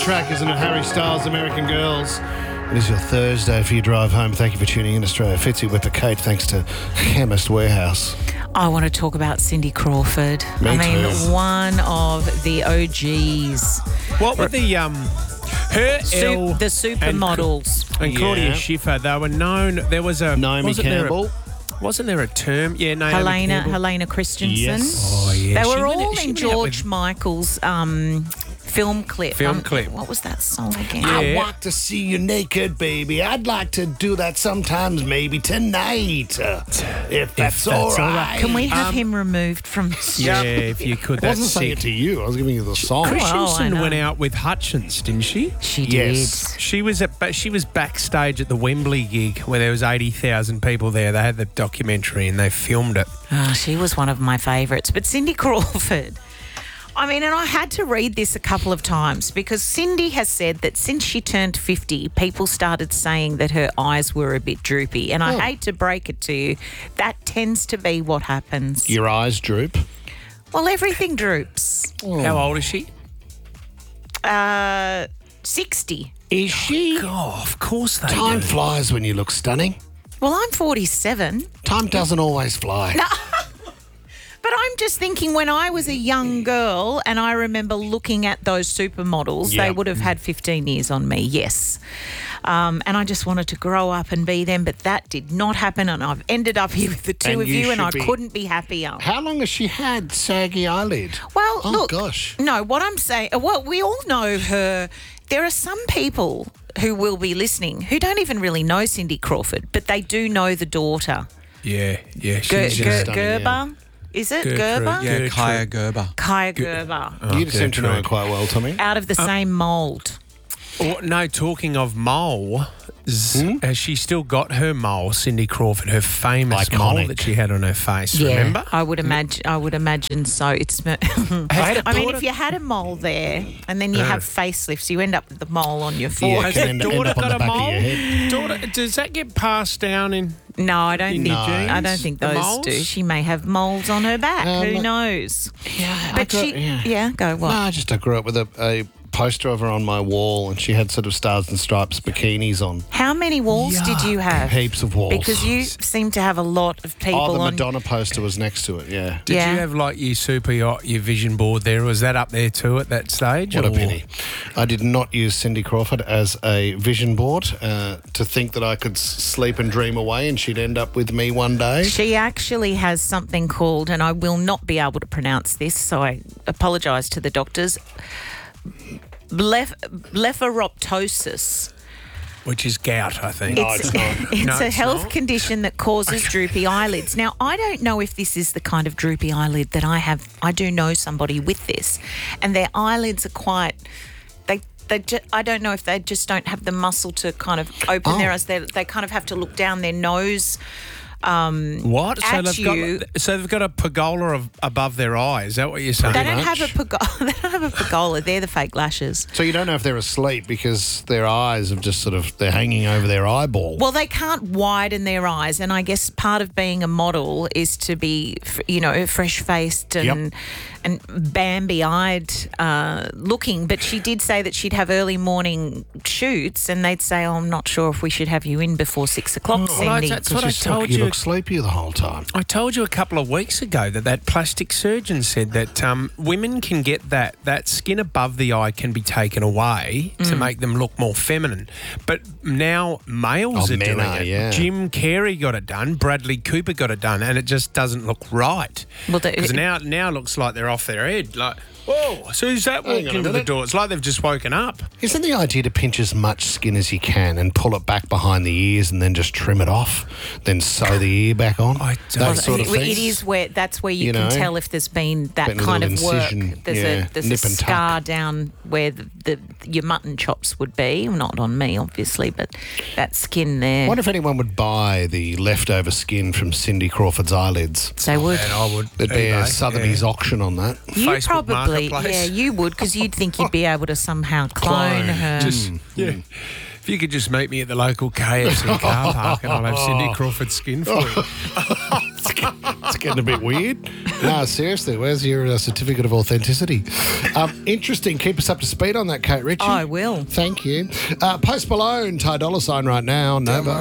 track, isn't it? Harry Styles, American Girls. It is your Thursday for your drive home. Thank you for tuning in, Australia. Fitzy Whipper Kate, thanks to Chemist Warehouse. I want to talk about Cindy Crawford. Me too. One of the OGs. What were the The supermodels. and Claudia Yeah. Schiffer? They were known. There was a Naomi Campbell. Wasn't there a term? Yeah, Naomi Campbell. Helena Christensen. Yes. Oh yeah. They She were went- all she in went out George with- Michael's film clip. What was that song again? Yeah. I want to see you naked, baby. I'd like to do that sometimes, maybe tonight. If that's all right. Can we have him removed from... Yeah, if you could. I wasn't That's saying it sick. to you. I was giving you the song. I Christensen know. went out with Hutchins, didn't she? She Yes. did. She was backstage at the Wembley gig where there was 80,000 people there. They had the documentary and they filmed it. Oh, she was one of my favourites. But Cindy Crawford... I mean, and I had to read this a couple of times because Cindy has said that since she turned 50, people started saying that her eyes were a bit droopy. And I hate to break it to you, that tends to be what happens. Your eyes droop. Well, everything droops. How old is she? 60. Is she? Oh, of course they Time do. flies when you look stunning. Well, I'm 47. Time doesn't always fly. But I'm just thinking when I was a young girl and I remember looking at those supermodels, they Yep. would have had 15 years on me, yes. And I just wanted to grow up and be them, but that did not happen. And I've ended up here with the two And of you you and I should be- couldn't be happier. How long has she had saggy eyelid? Well, Oh, look, gosh. no, what I'm saying, well, we all know her. There are some people who will be listening who don't even really know Cindy Crawford, but they do know the daughter. Yeah. She's stunning, Gerber? Is it Gertrude, Gerber? yeah. Yeah, Kaya Gerber. Kaya Gerber. You seem to know her Gertrude. quite well, Tommy. Out of the same mould. Oh, no, talking of moles, has she still got her mole, Cindy Crawford, her famous mole Iconic. that she had on her face, remember? I would imagine so. It's. I mean, if you had a mole there and then you have facelifts, you end up with the mole on your Yeah, forehead. can end Daughter up on got the a back of mole? your head. Daughter, does that get passed down in... No, I don't In think. the genes? I don't think The those moles? do. She may have moles on her back. Who knows? Yeah, But go what? No, I grew up with a poster of her on my wall, and she had sort of stars and stripes bikinis on. How many walls did you have? Heaps of walls. Because you seem to have a lot of people Oh, the on. Madonna poster was next to it, yeah. Did Yeah. you have like your vision board there? Was that up there too at that stage? What a or- pity. I did not use Cindy Crawford as a vision board to think that I could sleep and dream away and she'd end up with me one day. She actually has something called, and I will not be able to pronounce this, so I apologise to the doctors. Blepharoptosis. Which is gout, I think. It's No, a it's health not. condition that causes droopy eyelids. Now, I don't know if this is the kind of droopy eyelid that I have. I do know somebody with this, and their eyelids are quite. I don't know if they just don't have the muscle to kind of open their eyes. They kind of have to look down their nose. What? At you. So they've got a pergola above their eye. Is that what you're saying? They don't much. have a pergola. They don't have a pergola. They're the fake lashes. So you don't know if they're asleep because their eyes have just they're hanging over their eyeball. Well, they can't widen their eyes, and I guess part of being a model is to be, fresh-faced and Bambi-eyed looking. But she did say that she'd have early morning shoots, and they'd say, "Oh, I'm not sure if we should have you in before 6 o'clock, Cindy." that's what I Just told you you. look sleepy the whole time. I told you a couple of weeks ago that plastic surgeon said that women can get that skin above the eye can be taken away to make them look more feminine. But now males are men doing are, it. yeah. Jim Carrey got it done. Bradley Cooper got it done, and it just doesn't look right. Well, Because now it looks like they're off their head. Like, whoa, so who's that Hang walked on a into the minute. door? It's like they've just woken up. Isn't the idea to pinch as much skin as you can and pull it back behind the ears and then just trim it off, then sew the ear back on? I That don't- sort of thing. It is that's where you, You can know, tell if there's been that putting a kind of little work. incision, There's a nip and tuck. scar down where your mutton chops would be. Not on me, obviously, but that skin there. I wonder if anyone would buy the leftover skin from Cindy Crawford's eyelids. They would. And I would. There'd be a eBay, Sotheby's auction on that. You Facebook probably, Marketplace. you would, because you'd think you'd be able to somehow clone her. Yeah. If you could just meet me at the local KFC car park and I'll have Cindy Crawford's skin for you. It's getting a bit weird. No, seriously, where's your certificate of authenticity? Interesting. Keep us up to speed on that, Kate Ritchie. I will. Thank you. Post Malone, Ty Dolla $ign right now, Nova.